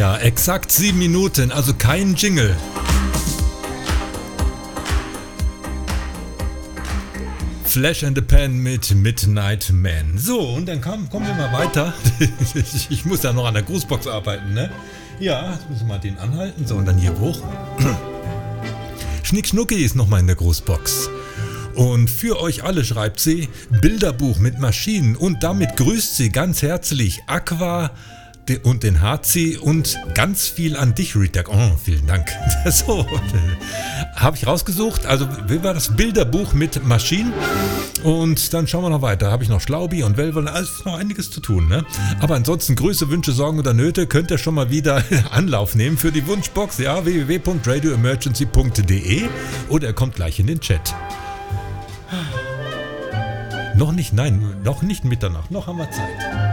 Ja, exakt 7 Minuten, also kein Jingle. Flash and the Pan mit Midnight Man. So, und dann kommen wir mal weiter. Ich muss ja noch an der Grußbox arbeiten, ne? Ja, jetzt müssen wir mal den anhalten. So, und dann hier hoch. Schnick Schnucki ist nochmal in der Grußbox. Und für euch alle schreibt sie Bilderbuch mit Maschinen und damit grüßt sie ganz herzlich Aqua und den HC und ganz viel an dich, Redak. Oh, vielen Dank. So, habe ich rausgesucht. Also, wie war das? Bilderbuch mit Maschinen. Und dann schauen wir noch weiter. Habe ich noch Schlaubi und Velvol. Also ist noch einiges zu tun, ne? Aber ansonsten Grüße, Wünsche, Sorgen oder Nöte könnt ihr schon mal wieder Anlauf nehmen für die Wunschbox. Ja, www.radioemergency.de oder ihr kommt gleich in den Chat. Noch nicht, nein, noch nicht Mitternacht. Noch haben wir Zeit.